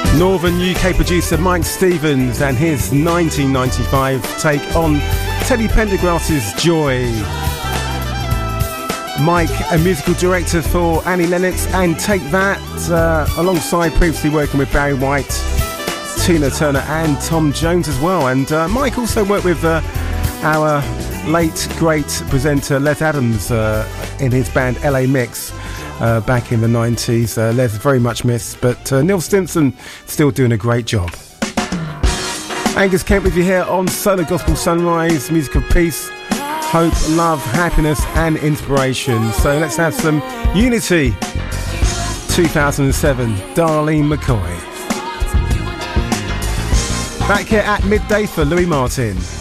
Northern UK producer Mike Stevens and his 1995 take on Teddy Pendergrass's Joy. Mike, a musical director for Annie Lennox and Take That, alongside previously working with Barry White, Tina Turner and Tom Jones as well. And Mike also worked with our late great presenter Les Adams in his band LA Mix back in the 90s. Les very much missed, but Neil Stimson still doing a great job. Angus Kemp with you here on Solar Gospel Sunrise, music of peace, hope, love, happiness and inspiration. So let's have some Unity 2007, Darlene McCoy. Back here at midday for Louis Martin.